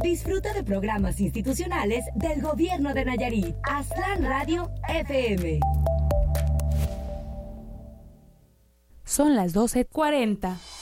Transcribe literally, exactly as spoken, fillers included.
Disfruta de programas institucionales del Gobierno de Nayarit. Aztlán Radio F M. Son las doce cuarenta.